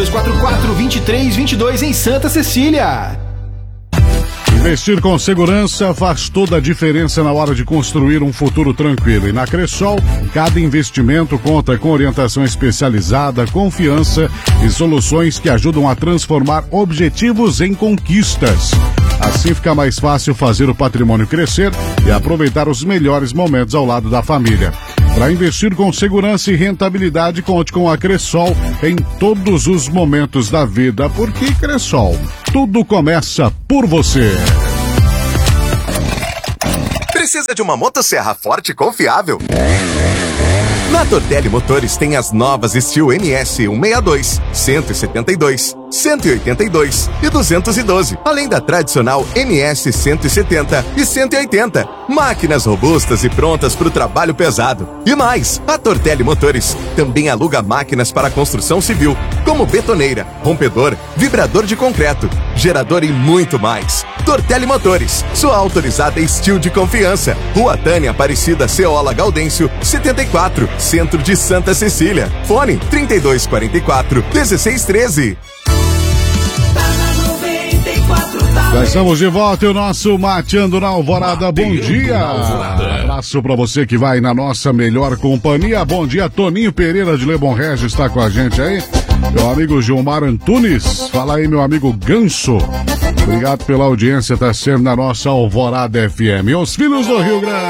3244-2322 em Santa Cecília. Investir com segurança faz toda a diferença na hora de construir um futuro tranquilo. E na Cressol, cada investimento conta com orientação especializada, confiança e soluções que ajudam a transformar objetivos em conquistas. Assim fica mais fácil fazer o patrimônio crescer e aproveitar os melhores momentos ao lado da família. Para investir com segurança e rentabilidade, conte com a Cressol em todos os momentos da vida, porque Cressol, tudo começa por você. Precisa de uma motosserra forte e confiável? Na Tortelli Motores tem as novas Steel MS 162, 172, 182 e 212, além da tradicional MS 170 e 180. Máquinas robustas e prontas para o trabalho pesado. E mais, a Tortelli Motores também aluga máquinas para construção civil, como betoneira, rompedor, vibrador de concreto, gerador e muito mais. Tortelli Motores, sua autorizada Steel de confiança. Rua Tânia Aparecida Ceola Gaudêncio, 74, Centro de Santa Cecília. Fone 3244-1613. Já estamos de volta e o nosso Mateando na Alvorada. Bom dia! Abraço pra você que vai na nossa melhor companhia. Bom dia, Toninho Pereira de Lebon Regis está com a gente aí. Meu amigo Gilmar Antunes. Fala aí, meu amigo Ganso. Obrigado pela audiência, tá sempre na nossa Alvorada FM. Os filhos do Rio Grande.